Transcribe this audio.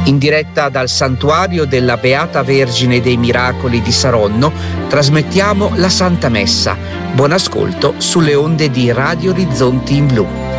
In diretta dal santuario della Beata Vergine dei Miracoli di Saronno trasmettiamo la Santa Messa. Buon ascolto sulle onde di Radio Orizzonti in Blu.